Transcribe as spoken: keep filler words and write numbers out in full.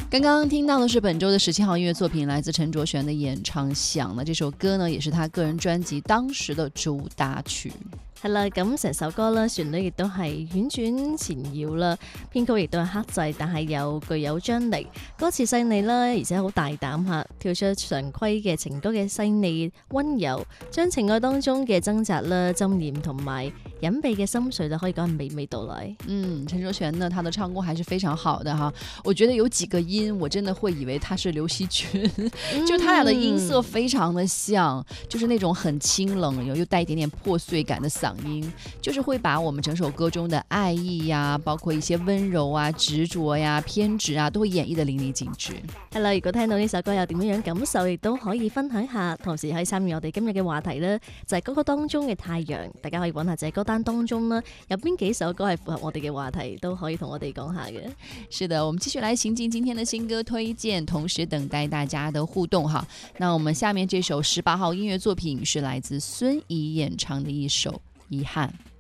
刚刚听到的是本周的十七号音乐作品，来自陈卓璇的演唱《想》呢，这首歌呢也是他个人專輯當時的主打曲。 係啦，咁成首歌咧，旋律亦都係婉轉纏繞啦，編曲亦都係克制，但係又具有張力，歌詞細膩啦，而且好大膽嚇，跳出常規嘅情歌嘅細膩温柔，將情愛當中嘅掙扎啦、箴念同埋隱秘嘅心碎啦，可以講係娓娓道來。 嗯，陳卓璇呢，他的唱功還是非常好的哈。我覺得有幾個音，我真的會以為他是劉惜君，嗯、就他倆的音色非常的像，就是那種很清冷又又帶一點點破碎感的嗓音，就是會把我們整首歌中的愛意呀，包括一些溫柔啊、執着呀、偏執啊，都會演繹得淋漓盡致。 係啦，如果聽到呢首歌有點樣感受，亦都可以分享下，同時可以參與我哋今日嘅話題啦，就係、是、歌曲當中嘅太陽，大家可以揾下這歌單當中啦，有邊幾首歌係符合我哋嘅話題，都可以同我哋講下嘅。 是的，我們繼續來行進今天的新歌推薦，同時等待大家的互動哈。那我們下面這首十八號音樂作品是來自孫怡演唱的一首《遺憾》。